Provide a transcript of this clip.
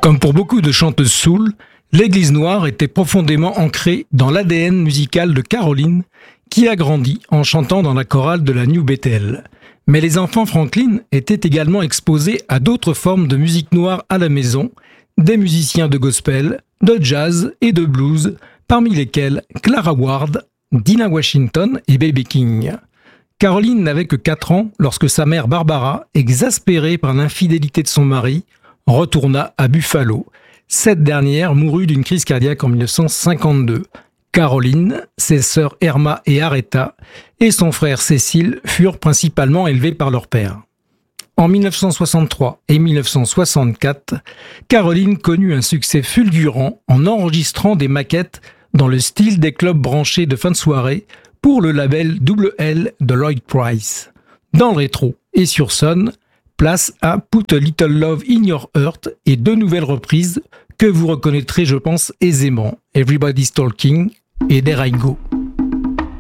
Comme pour beaucoup de chanteuses soul, l'Église noire était profondément ancrée dans l'ADN musical de Caroline, qui a grandi en chantant dans la chorale de la New Bethel. Mais les enfants Franklin étaient également exposés à d'autres formes de musique noire à la maison, des musiciens de gospel, de jazz et de blues, parmi lesquels Clara Ward, Dinah Washington et B.B. King. Caroline n'avait que 4 ans lorsque sa mère Barbara, exaspérée par l'infidélité de son mari, retourna à Buffalo. Cette dernière mourut d'une crise cardiaque en 1952. Caroline, ses sœurs Irma et Aretha et son frère Cécile furent principalement élevés par leur père. En 1963 et 1964, Caroline connut un succès fulgurant en enregistrant des maquettes dans le style des clubs branchés de fin de soirée pour le label Double L de Lloyd Price. Dans le rétro et sur Sun, place à Put a Little Love in Your Heart et 2 nouvelles reprises que vous reconnaîtrez, je pense, aisément, Everybody's Talking et There I Go.